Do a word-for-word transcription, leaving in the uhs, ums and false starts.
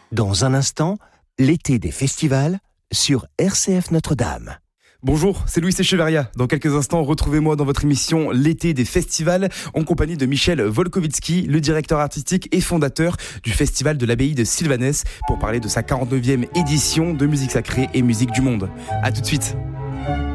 Dans un instant, l'été des festivals sur R C F Notre-Dame. Bonjour, c'est Louis Echeverria. Dans quelques instants, retrouvez-moi dans votre émission L'été des festivals en compagnie de Michel Volkovitsky, le directeur artistique et fondateur du festival de l'abbaye de Sylvanès pour parler de sa quarante-neuvième édition de musique sacrée et musique du monde. A tout de suite.